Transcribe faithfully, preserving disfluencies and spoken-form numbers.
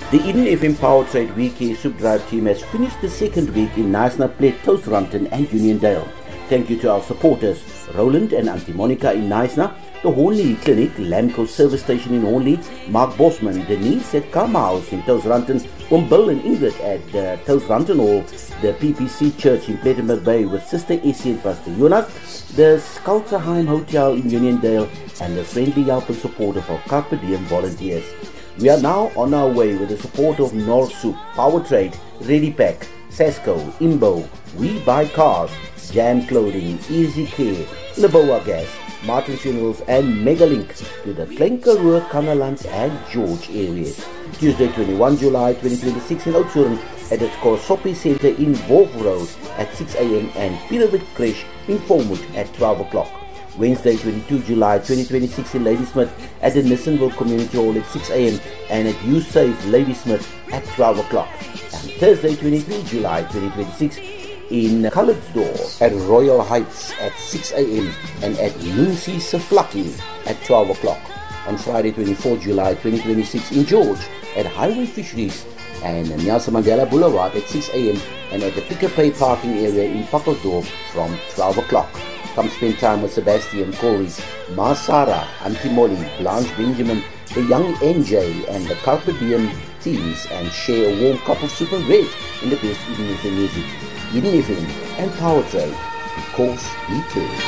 The Eden F M Power Trade Weekly Soup Drive team has finished the second week in Knysna, Plett, Touwsrimpton and Uniondale. Thank you to our supporters, Roland and Auntie Monica in Knysna, the Hornley Clinic, Lamco Service Station in Hornley, Mark Bosman, Denise at Karma House in Touwsrimpton, Oom Bill and Ingrid at uh, Touwsrimpton Hall, the P P C Church in Plettenberg Bay with Sister Essie and Pastor Jonas, the Skulterheim Hotel in Uniondale, and the friendly help and support of our Carpe Diem volunteers. We are now on our way with the support of North Soup, Power Trade, Ready Pack, Sasco, Imbo, We Buy Cars, Jam Clothing, Easy Care, Leboa Gas, Martin Funerals and Megalink to the Klenkerroer, Kannaland and George areas. Tuesday twenty-first July twenty twenty-six in Oudtshoorn at the Skorsopi Centre in Wolf Road at six a m and Pyramid Crash in Volmut at twelve o'clock. Wednesday twenty-second July twenty twenty-six in Ladysmith at the Nissenville Community Hall at six a m and at You Save Ladysmith at twelve o'clock. And Thursday twenty-third July twenty twenty-six in Calitzdorp at Royal Heights at six a m and at Nunsi Seflaki at twelve o'clock. On Friday twenty-fourth July twenty twenty-six in George at Highway Fisheries and Nelson Mandela Boulevard at six a m and at the Pick n Pay parking area in Pappelsdorp from twelve o'clock. Come spend time with Sebastian, Corey, Ma Sarah, Auntie Molly, Blanche Benjamin, the young N J and the Carpe Diem teams and share a warm cup of soup and bread in the best Eden F M music. Eden F M and Power Trade, because we care.